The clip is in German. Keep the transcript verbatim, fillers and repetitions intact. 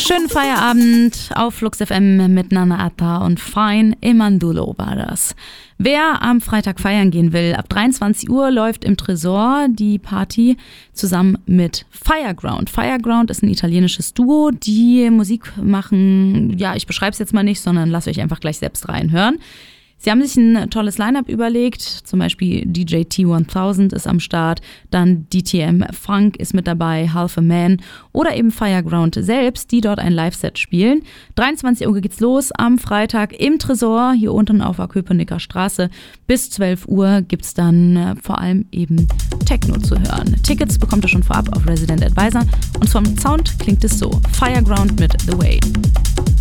Schönen Feierabend auf Flux F M mit Nana Atta und Fine Emandulo war das. Wer am Freitag feiern gehen will, ab dreiundzwanzig Uhr läuft im Tresor die Party zusammen mit Fireground. Fireground ist ein italienisches Duo, die Musik machen, ja, ich beschreibe es jetzt mal nicht, sondern lasst euch einfach gleich selbst reinhören. Sie haben sich ein tolles Line-Up überlegt, zum Beispiel D J T tausend ist am Start, dann D T M Funk ist mit dabei, Half a Man oder eben Fireground selbst, die dort ein Live-Set spielen. dreiundzwanzig Uhr geht's los am Freitag im Tresor, hier unten auf der Köpenicker Straße. Bis zwölf Uhr gibt's dann äh, vor allem eben Techno zu hören. Tickets bekommt ihr schon vorab auf Resident Advisor und vom Sound klingt es so: Fireground mit The Way.